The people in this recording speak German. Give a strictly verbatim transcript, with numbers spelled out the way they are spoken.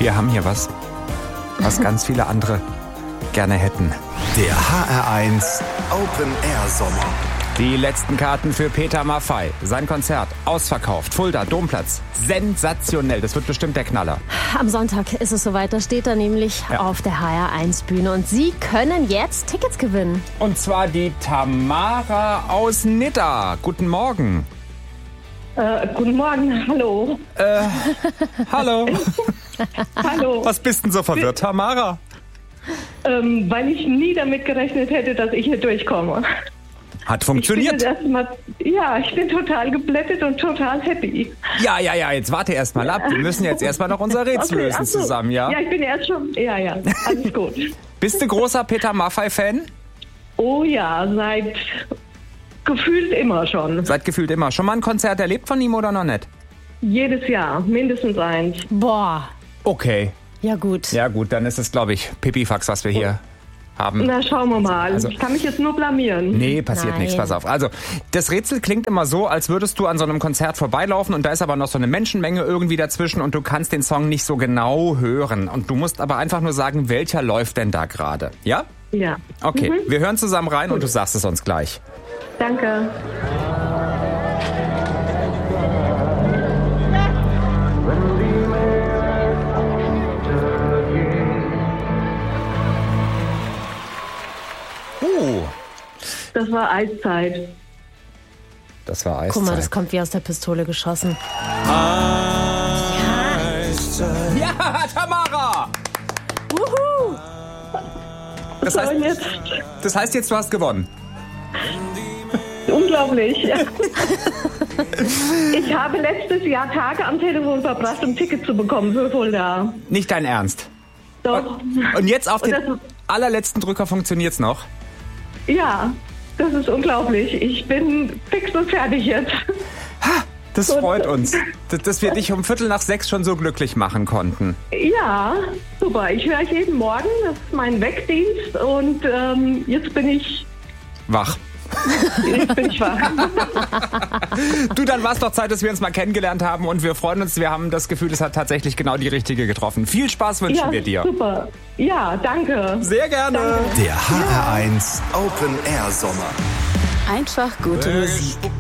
Wir haben hier was, was ganz viele andere gerne hätten. Der H R eins Open Air Sommer. Die letzten Karten für Peter Maffay. Sein Konzert ausverkauft. Fulda, Domplatz. Sensationell. Das wird bestimmt der Knaller. Am Sonntag ist es soweit. Da steht er nämlich Ja. auf der H R eins Bühne. Und Sie können jetzt Tickets gewinnen. Und zwar die Tamara aus Nidda. Guten Morgen. Äh, guten Morgen, hallo. Hallo. Hallo. Was bist denn so verwirrt, Tamara? Ähm, weil ich nie damit gerechnet hätte, dass ich hier durchkomme. Hat Ich funktioniert. bin jetzt erstmal, ja, ich bin total geblättet und total happy. Ja, ja, ja, jetzt warte erst mal ab. Wir müssen jetzt erstmal noch unser Rätsel Okay, lösen ach so. zusammen, ja? Ja, ich bin erst schon, ja, ja, alles gut. Bist du großer Peter Maffay-Fan? Oh ja, seit gefühlt immer schon. Seit gefühlt immer. Schon mal ein Konzert erlebt von ihm oder noch nicht? Jedes Jahr, mindestens eins. Boah, Okay. ja gut. Ja gut, dann ist es, glaube ich, Pipifax, was wir hier haben. Na, schauen wir mal. Also- ich kann mich jetzt nur blamieren. Nee, passiert Nein. nichts, pass auf. Also, das Rätsel klingt immer so, als würdest du an so einem Konzert vorbeilaufen und da ist aber noch so eine Menschenmenge irgendwie dazwischen und du kannst den Song nicht so genau hören. Und du musst aber einfach nur sagen, welcher läuft denn da gerade. Ja? Ja. Okay, Mhm. wir hören zusammen rein und du sagst es uns gleich. Danke. Oh, Das war Eiszeit. das war Eiszeit. Guck mal, das kommt wie aus der Pistole geschossen. Ja, Tamara! Wuhu! Das So, heißt, und jetzt? das heißt jetzt, du hast gewonnen. Unglaublich. Ich habe letztes Jahr Tage am Telefon verbracht, um Ticket zu bekommen für Fulda. Nicht dein Ernst. Doch. Und jetzt auf Und den das- allerletzten Drücker funktioniert's noch. Ja, das ist unglaublich. Ich bin fix und fertig jetzt. Das Und- freut uns, dass- dass wir dich um Viertel nach sechs schon so glücklich machen konnten. Ja, super. Ich höre euch jeden Morgen. Das ist mein Wegdienst. Und ähm, jetzt bin ich, Wach. jetzt bin ich wach. Du, dann war es doch Zeit, dass wir uns mal kennengelernt haben und wir freuen uns. Wir haben das Gefühl, es hat tatsächlich genau die richtige getroffen. Viel Spaß wünschen Ja, wir dir. super. Ja, danke. Sehr gerne. Danke. Der H R eins Open Air Sommer. Einfach gute Musik.